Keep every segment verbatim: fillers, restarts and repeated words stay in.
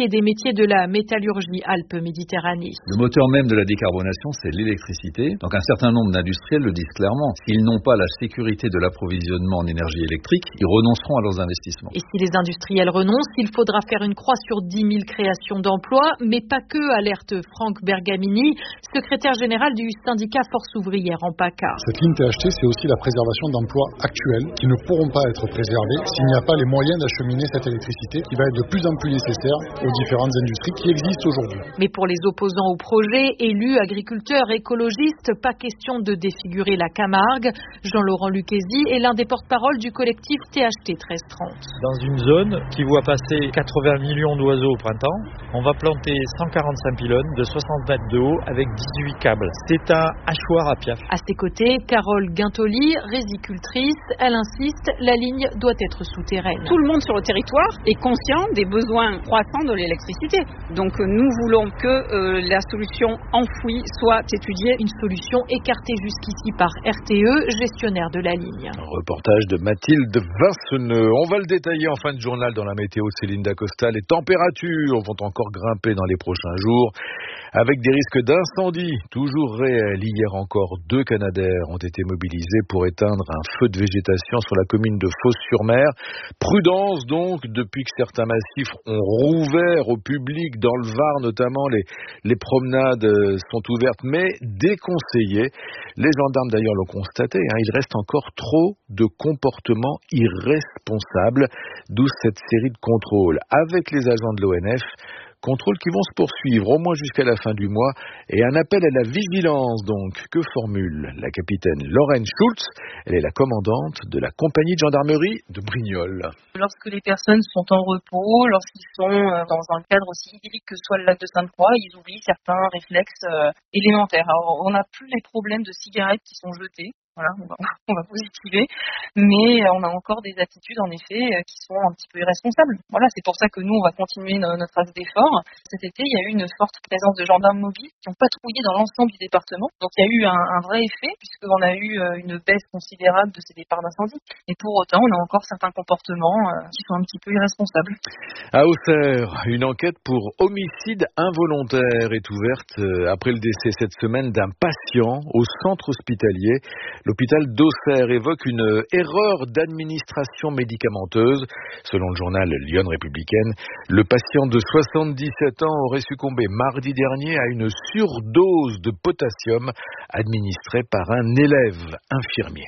et des métiers de la métallurgie Alpes-Méditerranée. Le moteur même de la décarbonation, c'est l'électricité. Donc un certain nombre d'industriels le disent clairement. S'ils n'ont pas la sécurité de l'approvisionnement en énergie électrique, ils renonceront à leurs investissements. Et si les industriels renoncent, il faudra faire une croix sur dix mille créations d'emplois, mais pas que, alerte Franck Bergamini, secrétaire général du syndicat Force ouvrière en PACA. Cette ligne T H T, c'est aussi la préservation d'emplois actuels qui ne pourront pas être préservés s'il n'y a pas les moyens d'acheminer cette électricité qui va être de plus en plus nécessaire aux différentes industries qui existent aujourd'hui. Mais pour les opposants au projet, élus, agriculteurs, écologistes, pas question de défigurer la Camargue. Jean-Laurent Lucchesi est l'un des porte-parole du collectif T H T treize trente. Dans une zone qui voit passer quatre-vingts millions d'oiseaux au printemps, on va planter cent quarante-cinq pylônes de soixante mètres de haut avec dix-huit câbles. C'est un hachoir à piaf. À ses côtés, Carole Guintoli, rizicultrice, elle insiste, la ligne doit être souterraine. Tout le monde sur le territoire est conscient des besoins croissants de l'électricité. Donc nous voulons que euh, la solution enfouie soit étudiée. Une solution écartée jusqu'ici par R T E, gestionnaire de la ligne. Un reportage de Mathilde Vinceneux. On va le détailler en fin de journal dans la météo. Céline Dacosta. Les températures vont encore grimper dans les prochains jours, avec des risques d'incendie toujours réels. Hier encore, deux Canadair ont été mobilisés pour éteindre un feu de végétation sur la commune de Fos-sur-Mer. Prudence donc, depuis que certains massifs ont rouvert au public, dans le Var notamment, les, les promenades sont ouvertes, mais déconseillées. Les gendarmes d'ailleurs l'ont constaté, hein, il reste encore trop de comportements irresponsables, d'où cette série de contrôles avec les agents de l'O N F. Contrôles qui vont se poursuivre au moins jusqu'à la fin du mois, et un appel à la vigilance donc que formule la capitaine Lorraine Schultz. Elle est la commandante de la compagnie de gendarmerie de Brignoles. Lorsque les personnes sont en repos, lorsqu'ils sont dans un cadre aussi idyllique que soit le lac de Sainte-Croix, ils oublient certains réflexes euh, élémentaires. Alors on n'a plus les problèmes de cigarettes qui sont jetées. Voilà, on va, on va positiver, mais on a encore des attitudes en effet qui sont un petit peu irresponsables. Voilà, c'est pour ça que nous on va continuer notre axe d'effort. Cet été, il y a eu une forte présence de gendarmes mobiles qui ont patrouillé dans l'ensemble du département. Donc il y a eu un, un vrai effet puisqu'on a eu une baisse considérable de ces départs d'incendie. Et pour autant, on a encore certains comportements qui sont un petit peu irresponsables. À Auxerre, une enquête pour homicide involontaire est ouverte après le décès cette semaine d'un patient au centre hospitalier. L'hôpital d'Auxerre évoque une erreur d'administration médicamenteuse. Selon le journal Lyon Républicaine, le patient de soixante-dix-sept ans aurait succombé mardi dernier à une surdose de potassium administrée par un élève infirmier.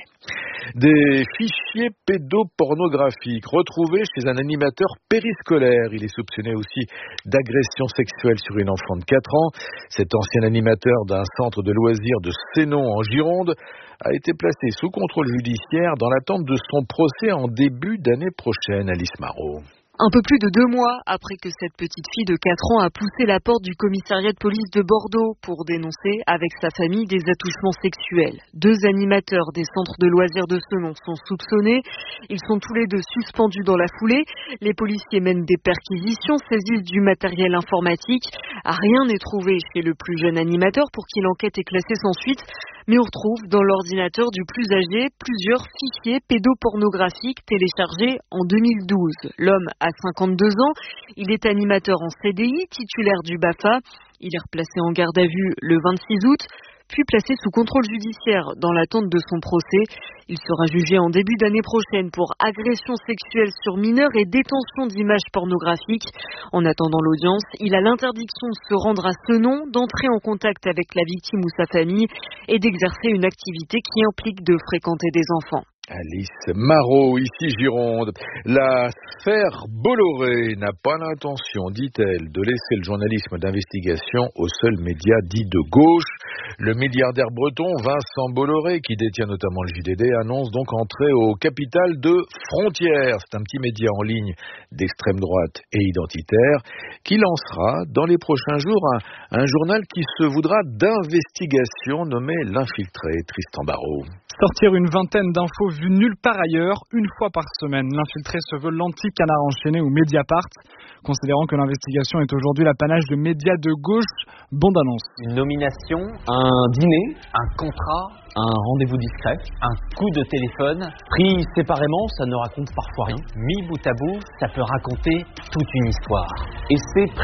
Des fichiers pédopornographiques retrouvés chez un animateur périscolaire. Il est soupçonné aussi d'agression sexuelle sur une enfant de quatre ans. Cet ancien animateur d'un centre de loisirs de Sénon en Gironde a été placé sous contrôle judiciaire dans l'attente de son procès en début d'année prochaine. Alice Marot. Un peu plus de deux mois après que cette petite fille de quatre ans a poussé la porte du commissariat de police de Bordeaux pour dénoncer avec sa famille des attouchements sexuels. Deux animateurs des centres de loisirs de Senon sont soupçonnés. Ils sont tous les deux suspendus dans la foulée. Les policiers mènent des perquisitions, saisissent du matériel informatique. Rien n'est trouvé chez le plus jeune animateur pour qui l'enquête est classée sans suite. Mais on retrouve dans l'ordinateur du plus âgé plusieurs fichiers pédopornographiques téléchargés en deux mille douze. L'homme a cinquante-deux ans, il est animateur en C D I, titulaire du B A F A. Il est replacé en garde à vue le vingt-six août, puis placé sous contrôle judiciaire dans l'attente de son procès. Il sera jugé en début d'année prochaine pour agression sexuelle sur mineurs et détention d'images pornographiques. En attendant l'audience, il a l'interdiction de se rendre à Senon, d'entrer en contact avec la victime ou sa famille et d'exercer une activité qui implique de fréquenter des enfants. Alice Marot, ici Gironde. La sphère Bolloré n'a pas l'intention, dit-elle, de laisser le journalisme d'investigation au seul média dit de gauche. Le milliardaire breton Vincent Bolloré, qui détient notamment le J D D, annonce donc entrer au capital de Frontières. C'est un petit média en ligne d'extrême droite et identitaire qui lancera dans les prochains jours un, un journal qui se voudra d'investigation nommé L'Infiltré. Tristan Barraud. Sortir une vingtaine d'infos vues nulle part ailleurs, une fois par semaine. L'Infiltré se veut l'anti-Canard enchaîné ou Mediapart, considérant que l'investigation est aujourd'hui l'apanage de médias de gauche. Bande annonce. Une nomination, un dîner, un contrat, un rendez-vous discret, un coup de téléphone. Pris séparément, ça ne raconte parfois rien. Mis bout à bout, ça peut raconter toute une histoire. Et c'est